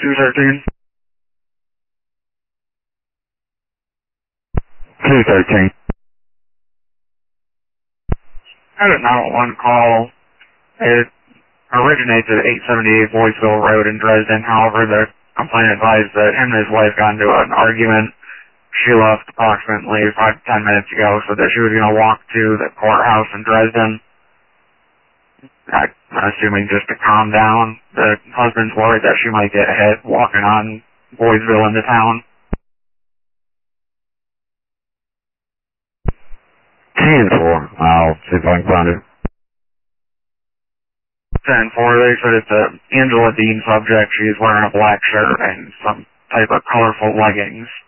213. 213. I had a 911 call. It originates at 878 Boyceville Road in Dresden. However, the complainant advised that him and his wife got into an argument. She left approximately 5 to 10 minutes ago, so that she was going to walk to the courthouse in Dresden. I'm assuming just to calm down. The husband's worried that she might get hit walking on Boyceville into town. 10-4. I'll see if I can find it. 10-4, they said it's a Angela Dean subject. She's wearing a black shirt and some type of colorful leggings.